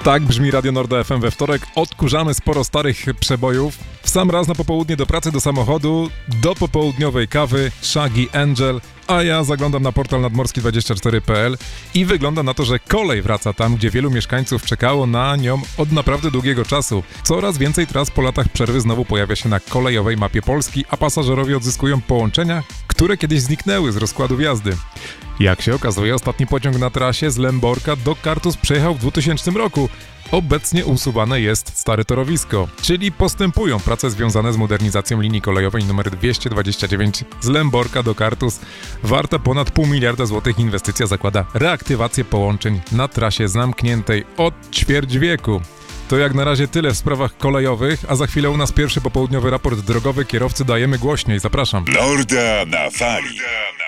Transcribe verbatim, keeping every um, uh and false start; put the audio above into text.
Tak brzmi Radio Norda F M we wtorek. Odkurzamy sporo starych przebojów. W sam raz na popołudnie do pracy, do samochodu, do popołudniowej kawy, Shaggy Angel, a ja zaglądam na portal nadmorski dwadzieścia cztery kropka p l i wygląda na to, że kolej wraca tam, gdzie wielu mieszkańców czekało na nią od naprawdę długiego czasu. Coraz więcej tras po latach przerwy znowu pojawia się na kolejowej mapie Polski, a pasażerowie odzyskują połączenia, które kiedyś zniknęły z rozkładów jazdy. Jak się okazuje, ostatni pociąg na trasie z Lęborka do Kartus przejechał w dwutysięcznym roku. Obecnie usuwane jest stare torowisko, czyli postępują prace związane z modernizacją linii kolejowej nr dwieście dwadzieścia dziewięć z Lęborka do Kartus. Warta ponad pół miliarda złotych inwestycja zakłada reaktywację połączeń na trasie zamkniętej od ćwierć wieku. To jak na razie tyle w sprawach kolejowych, a za chwilę u nas pierwszy popołudniowy raport drogowy. Kierowcy dajemy głośniej, zapraszam. Norda na fali.